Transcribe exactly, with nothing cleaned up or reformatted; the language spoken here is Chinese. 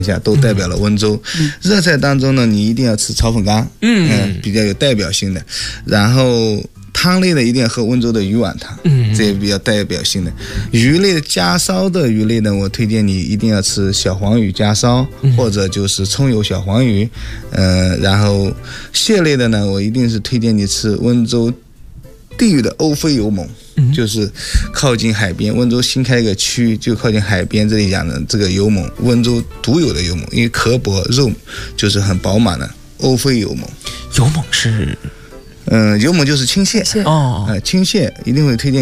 一下都代表了温州。嗯、热菜当中呢，你一定要吃炒粉干，嗯、呃，比较有代表性的。然后汤类的一定要喝温州的鱼丸汤，嗯，这也比较代表性的。鱼类的家烧的鱼类呢，我推荐你一定要吃小黄鱼家烧，嗯、或者就是葱油小黄鱼，呃，然后蟹类的呢，我一定是推荐你吃温州地域的欧菲油焖。就是靠近海边，温州新开一个区，就靠近海边这里养的这个油焖，温州独有的油焖，因为壳薄肉就是很饱满的欧菲油焖。 油焖是， 嗯、呃，油焖就是青蟹哦，呃，青蟹一定会推荐。